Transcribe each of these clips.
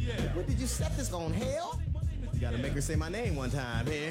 What did you set this on, hell? You gotta make her say my name one time here.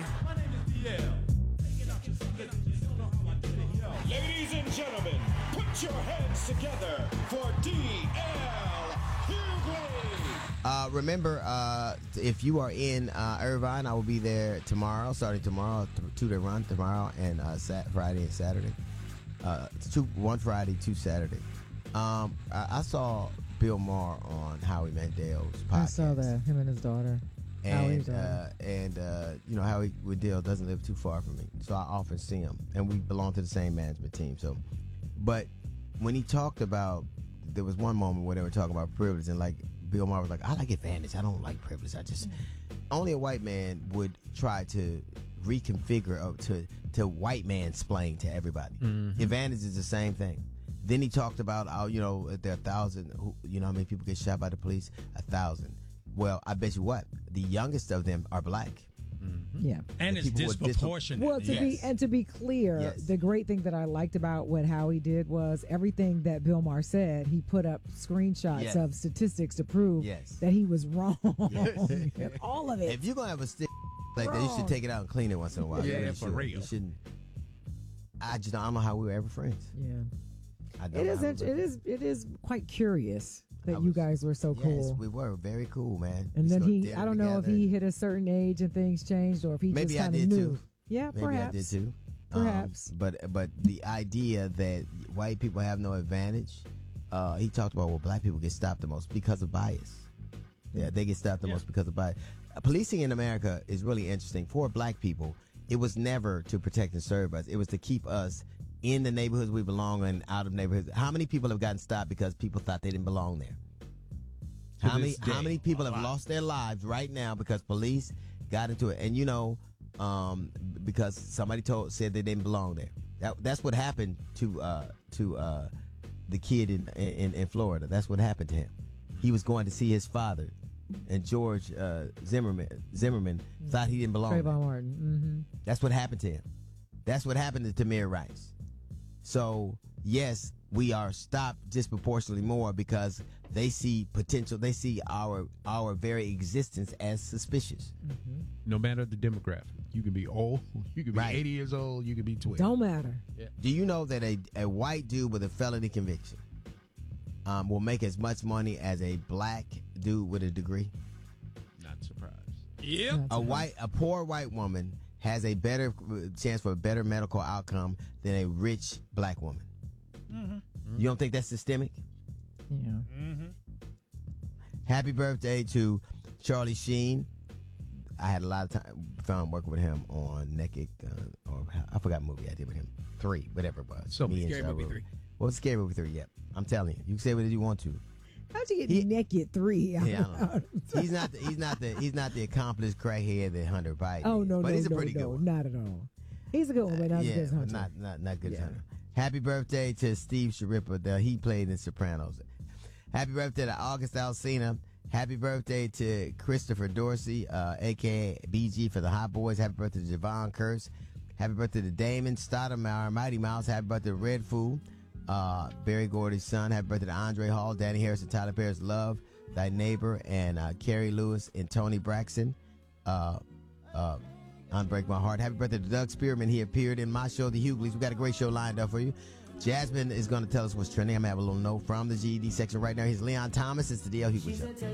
Ladies and gentlemen, put your hands together for D.L. Hughley. Remember, if you are in Irvine, I will be there tomorrow, starting tomorrow, 2-day run tomorrow, and Friday and Saturday. One Friday, 2 Saturday. I saw Bill Maher on Howie Mandel's podcast. I saw that, him and his daughter. And you know, Howie Mandel doesn't live too far from me, so I often see him, and we belong to the same management team. So, but when he talked about, there was one moment where they were talking about privilege, and like Bill Maher was like, "I like advantage. I don't like privilege. I just only a white man would try to reconfigure to white man splain to everybody. Mm-hmm. Advantage is the same thing." Then he talked about, you know, there are 1,000. You know how many people get shot by the police? 1,000. Well, I bet you what, the youngest of them are black. Mm-hmm. Yeah, and it's disproportionate. Well, to be clear, the great thing that I liked about what Howie did was everything that Bill Maher said. He put up screenshots of statistics to prove that he was wrong. All of it. If you're gonna have a stick like that, you should take it out and clean it once in a while. Yeah, for real. You shouldn't. I don't know how we were ever friends. Yeah, it is quite curious that you guys were so cool. Yes, we were very cool, man. And then I don't know if he hit a certain age and things changed, or if he maybe just kind of knew. Yeah, maybe perhaps. I did too. Perhaps. But the idea that white people have no advantage, he talked about, well, black people get stopped the most because of bias. Yeah, they get stopped the most because of bias. Policing in America is really interesting. For black people, it was never to protect and serve us. It was to keep us in the neighborhoods we belong in, out of neighborhoods. How many people have gotten stopped because people thought they didn't belong there? How many people have lost their lives right now because police got into it? And you know, because somebody said they didn't belong there. That's what happened to the kid in Florida. That's what happened to him. He was going to see his father, and George Zimmerman thought he didn't belong there. Trayvon Martin. Mm-hmm. That's what happened to him. That's what happened to Tamir Rice. So, yes, we are stopped disproportionately more because they see potential. They see our very existence as suspicious. Mm-hmm. No matter the demographic. You can be old. You can be 80 years old. You can be 12. Don't matter. Yeah. Do you know that a white dude with a felony conviction will make as much money as a black dude with a degree? Not surprised. Yep. A poor white woman has a better chance for a better medical outcome than a rich black woman. Mm-hmm. You don't think that's systemic? Yeah. Mm-hmm. Happy birthday to Charlie Sheen. I had a lot of fun working with him on Naked, or I forgot the movie I did with him. 3, whatever it was. Scary Movie 3. Well, Scary Movie 3, yep. I'm telling you. You can say whatever you want to. How'd you get naked 3? Yeah, I don't know. He's not the accomplished crackhead that Hunter Biden. Oh no, but no, he's a no, pretty good one. Not at all. He's a good one, but not as good as Hunter. Not good as Hunter. Happy birthday to Steve Sharippa. He played in Sopranos. Happy birthday to August Alsina. Happy birthday to Christopher Dorsey, a.k.a. BG for the Hot Boys. Happy birthday to Javon Curse. Happy birthday to Damon Stoudemire, Mighty Mouse. Happy birthday to Red Fool, Barry Gordy's son. Happy birthday to Andre Hall, Danny Harrison, Tyler Perry's Love, Thy Neighbor, and Carrie Lewis and Tony Braxton. Unbreak My Heart. Happy birthday to Doug Spearman. He appeared in my show, The Hughleys. We got a great show lined up for you. Jasmine is going to tell us what's trending. I'm going to have a little note from the GED section right now. Here's Leon Thomas. It's the DL Hughley Show.